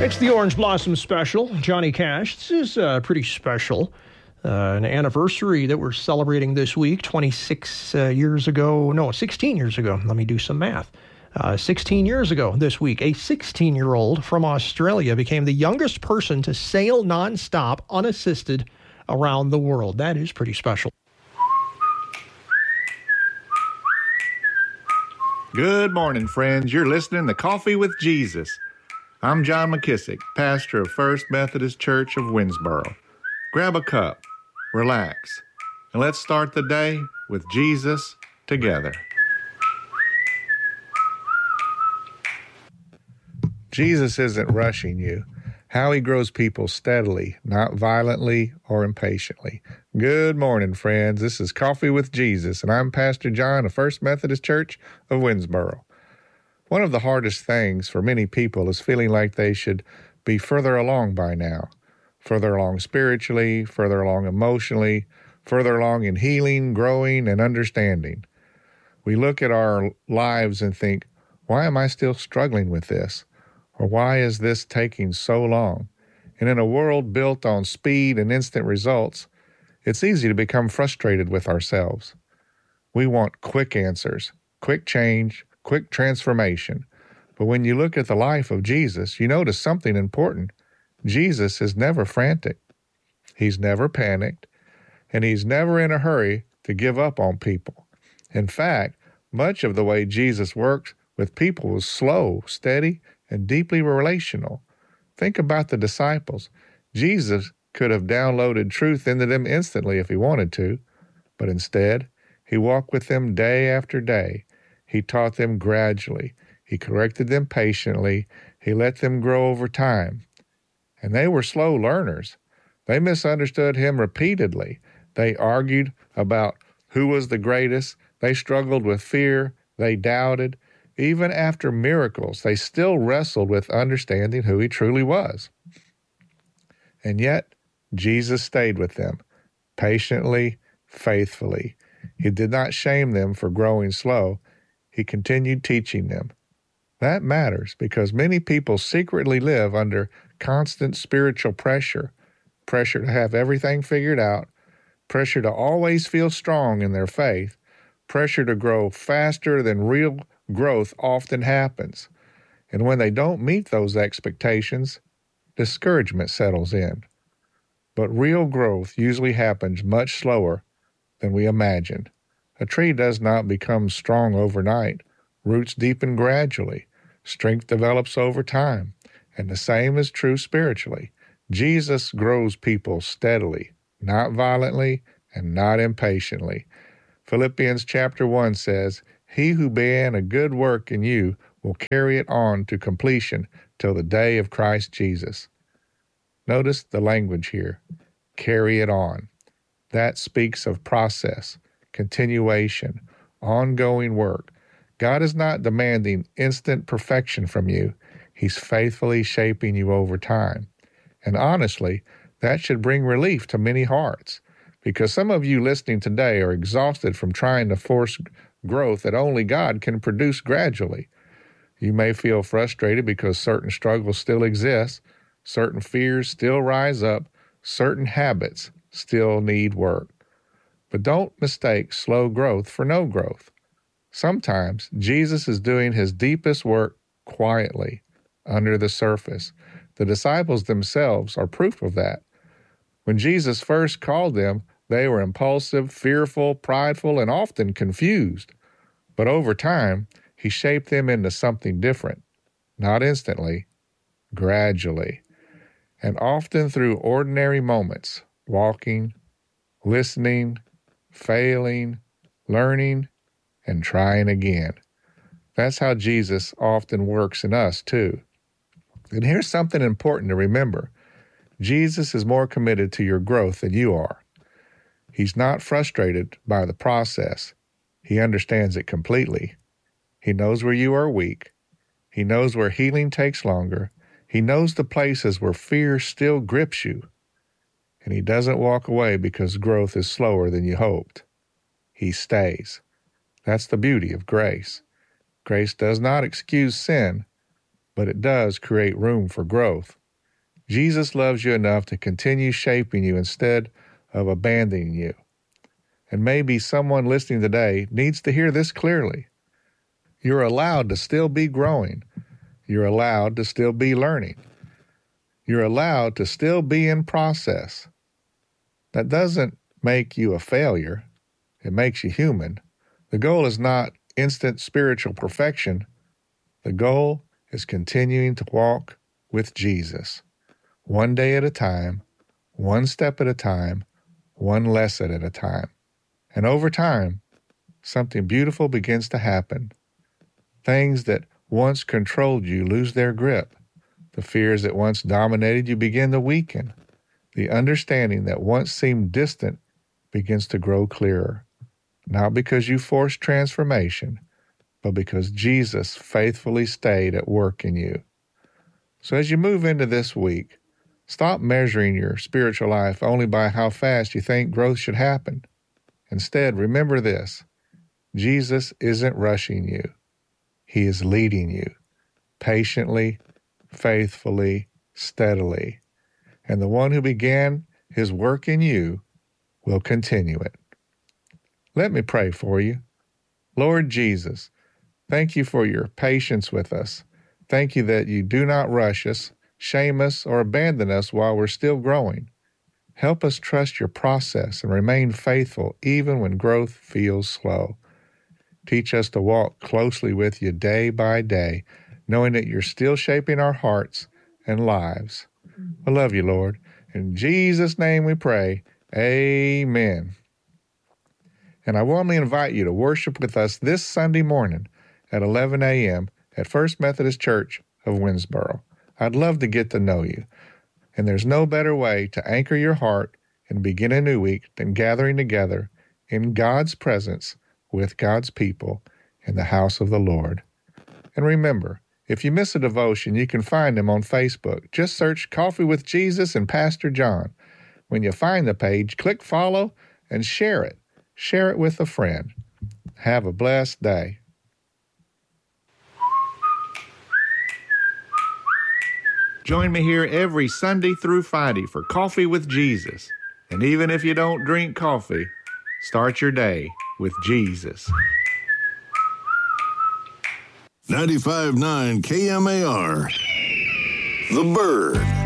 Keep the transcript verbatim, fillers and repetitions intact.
It's the Orange Blossom Special. Johnny Cash. This is uh, pretty special. Uh, an anniversary that we're celebrating this week, twenty-six uh, years ago. No, sixteen years ago. Let me do some math. Uh, sixteen years ago this week, a sixteen-year-old from Australia became the youngest person to sail nonstop, unassisted, around the world. That is pretty special. Good morning, friends. You're listening to Coffee with Jesus. I'm John McKissick, pastor of First Methodist Church of Winnsboro. Grab a cup, relax, and let's start the day with Jesus together. Jesus isn't rushing you. How he grows people steadily, not violently or impatiently. Good morning, friends. This is Coffee with Jesus, and I'm Pastor John of First Methodist Church of Winnsboro. One of the hardest things for many people is feeling like they should be further along by now. Further along spiritually, further along emotionally, further along in healing, growing, and understanding. We look at our lives and think, why am I still struggling with this? Or why is this taking so long? And in a world built on speed and instant results, it's easy to become frustrated with ourselves. We want quick answers, quick change, quick transformation. But when you look at the life of Jesus, you notice something important. Jesus is never frantic. He's never panicked, and he's never in a hurry to give up on people. In fact, much of the way Jesus works with people was slow, steady, and deeply relational. Think about the disciples. Jesus could have downloaded truth into them instantly if he wanted to, but instead, he walked with them day after day. He taught them gradually. He corrected them patiently. He let them grow over time. And they were slow learners. They misunderstood him repeatedly. They argued about who was the greatest. They struggled with fear. They doubted. Even after miracles, they still wrestled with understanding who he truly was. And yet, Jesus stayed with them, patiently, faithfully. He did not shame them for growing slow. He continued teaching them. That matters because many people secretly live under constant spiritual pressure, pressure to have everything figured out, pressure to always feel strong in their faith, pressure to grow faster than real growth often happens. And when they don't meet those expectations, discouragement settles in. But real growth usually happens much slower than we imagined. A tree does not become strong overnight. Roots deepen gradually. Strength develops over time. And the same is true spiritually. Jesus grows people steadily, not violently and not impatiently. Philippians chapter one says, "He who began a good work in you will carry it on to completion till the day of Christ Jesus." Notice the language here, carry it on. That speaks of process, continuation, ongoing work. God is not demanding instant perfection from you. He's faithfully shaping you over time. And honestly, that should bring relief to many hearts, because some of you listening today are exhausted from trying to force growth that only God can produce gradually. You may feel frustrated because certain struggles still exist, certain fears still rise up, certain habits still need work. But don't mistake slow growth for no growth. Sometimes Jesus is doing his deepest work quietly, under the surface. The disciples themselves are proof of that. When Jesus first called them, they were impulsive, fearful, prideful, and often confused. But over time, he shaped them into something different. Not instantly, gradually. And often through ordinary moments, walking, listening, failing, learning, and trying again. That's how Jesus often works in us, too. And here's something important to remember. Jesus is more committed to your growth than you are. He's not frustrated by the process. He understands it completely. He knows where you are weak. He knows where healing takes longer. He knows the places where fear still grips you. And he doesn't walk away because growth is slower than you hoped. He stays. That's the beauty of grace. Grace does not excuse sin, but it does create room for growth. Jesus loves you enough to continue shaping you instead of abandoning you. And maybe someone listening today needs to hear this clearly. You're allowed to still be growing. You're allowed to still be learning. You're allowed to still be in process. That doesn't make you a failure. It makes you human. The goal is not instant spiritual perfection. The goal is continuing to walk with Jesus, one day at a time, one step at a time, one lesson at a time. And over time, something beautiful begins to happen. Things that once controlled you lose their grip. The fears that once dominated you begin to weaken. The understanding that once seemed distant begins to grow clearer. Not because you forced transformation, but because Jesus faithfully stayed at work in you. So as you move into this week, stop measuring your spiritual life only by how fast you think growth should happen. Instead, remember this: Jesus isn't rushing you. He is leading you patiently, faithfully, steadily. And the one who began his work in you will continue it. Let me pray for you. Lord Jesus, thank you for your patience with us. Thank you that you do not rush us, shame us, or abandon us while we're still growing. Help us trust your process and remain faithful even when growth feels slow. Teach us to walk closely with you day by day, knowing that you're still shaping our hearts and lives. I love you, Lord. In Jesus' name we pray, amen. And I warmly invite you to worship with us this Sunday morning at eleven a.m. at First Methodist Church of Winnsboro. I'd love to get to know you. And there's no better way to anchor your heart and begin a new week than gathering together in God's presence with God's people in the house of the Lord. And remember, if you miss a devotion, you can find them on Facebook. Just search Coffee with Jesus and Pastor John. When you find the page, click follow and share it. Share it with a friend. Have a blessed day. Join me here every Sunday through Friday for Coffee with Jesus. And even if you don't drink coffee, start your day with Jesus. ninety-five point nine K M A R, The Bird.